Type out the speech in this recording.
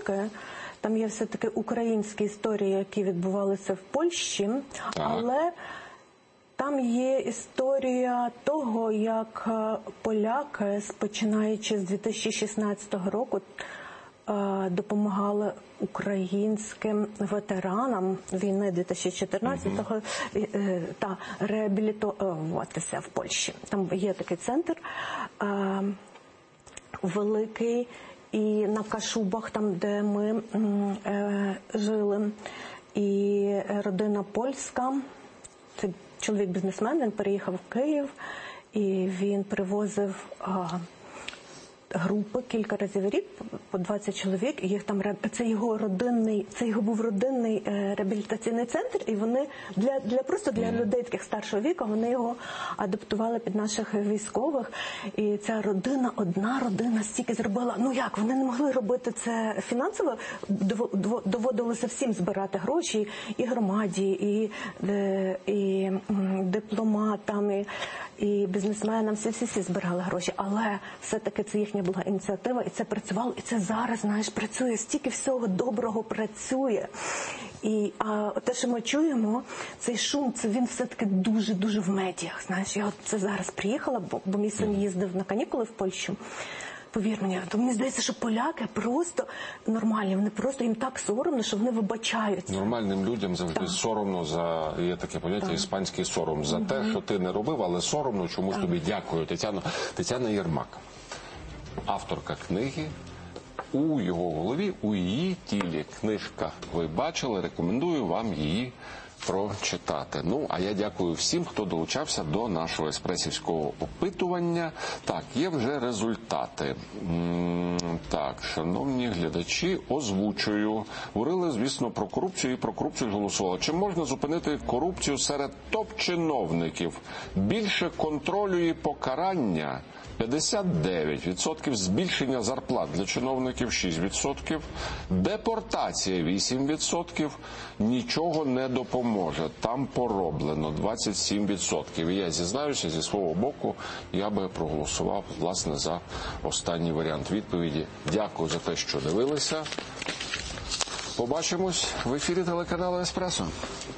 поляки. Там є все-таки українські історії, які відбувалися в Польщі, але там є історія того, як поляки, починаючи з 2016 року, допомагали українським ветеранам війни 2014-го та реабілітуватися в Польщі. Там є такий центр великий, і на Кашубах, там, де ми жили, і родина польська, це чоловік-бізнесмен, він переїхав в Київ, і він привозив групи кілька разів в рік, по 20 чоловік, і їх там, це його був родинний реабілітаційний центр, і вони просто для людей таких старшого віку, вони його адаптували під наших військових, і ця родина, одна родина стільки зробила, вони не могли робити це фінансово, доводилося всім збирати гроші, і громаді, і дипломатам, і бізнесменам, всі збирали гроші, але все-таки це їхня була ініціатива, і це працювало, і це зараз, працює, стільки всього доброго працює. І те, що ми чуємо, цей шум, це він все-таки дуже-дуже в медіях, я це зараз приїхала, бо мій син їздив на канікули в Польщу, повір мені, то мені здається, що поляки просто нормальні, вони просто, їм так соромно, що вони вибачаються. Нормальним людям завжди соромно за, є таке поняття, іспанський сором, за те, що ти не робив, але соромно чомусь тобі. Дякую. Тетяна Єрмак, авторка книги «У його голові, у її тілі». Книжка ви бачили, рекомендую вам її прочитати. А я дякую всім, хто долучався до нашого еспресівського опитування. Так, є вже результати. Так, шановні глядачі, озвучую. Говорили, звісно, про корупцію, і про корупцію голосували. Чи можна зупинити корупцію серед топ-чиновників? Більше контролю і покарання? 59%, збільшення зарплат для чиновників 6%, депортація 8%, нічого не допоможе, там пороблено 27%. І я зізнаюся, зі свого боку, я би проголосував, власне, за останній варіант відповіді. Дякую за те, що дивилися. Побачимось в ефірі телеканалу «Еспресо».